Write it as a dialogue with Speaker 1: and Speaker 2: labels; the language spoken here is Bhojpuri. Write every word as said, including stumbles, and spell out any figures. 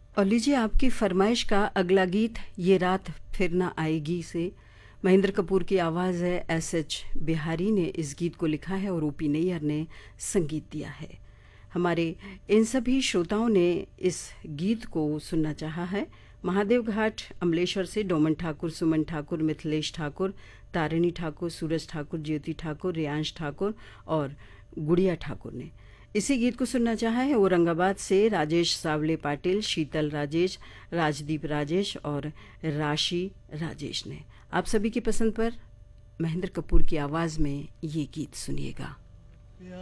Speaker 1: और लीजिए आपकी फरमाइश का अगला गीत ये रात फिर ना आएगी से महेंद्र कपूर की आवाज़ है। एस एच बिहारी ने इस गीत को लिखा है और ओपी नैयर ने संगीत दिया है। हमारे इन सभी श्रोताओं ने इस गीत को सुनना चाहा है। महादेव घाट अमलेश्वर से डोमन ठाकुर, सुमन ठाकुर, मिथिलेश ठाकुर, तारिणी ठाकुर, सूरज ठाकुर, ज्योति ठाकुर, रियांश ठाकुर और गुड़िया ठाकुर ने इसी गीत को सुनना चाहा है। औरंगाबाद से राजेश सावले पाटिल, शीतल राजेश, राजदीप राजेश और राशि राजेश ने। आप सभी की पसंद पर महेंद्र कपूर की आवाज़ में ये गीत सुनिएगा।